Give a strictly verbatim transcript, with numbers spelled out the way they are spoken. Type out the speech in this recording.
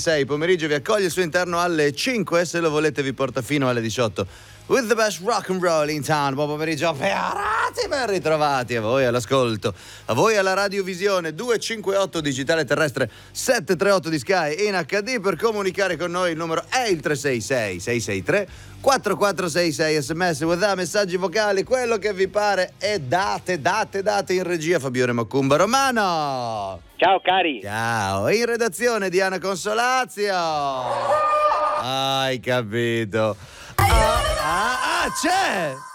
sei pomeriggio, vi accoglie al suo interno alle cinque, se lo volete vi porta fino alle diciotto. With the best rock and roll in town. Buon pomeriggio, ferrati, ben ritrovati a voi all'ascolto, a voi alla radiovisione duecentocinquantotto digitale terrestre settecentotrentotto di Sky in acca di. Per comunicare con noi il numero è il tre sei sei sei sei tre quattro quattro sei sei, sms, WhatsApp, messaggi vocali, quello che vi pare, e date, date, date in regia Fabione Macumba Romano. Ciao cari. Ciao, in redazione Diana Consolazio. Hai capito? Ah, ah, ah, c'è!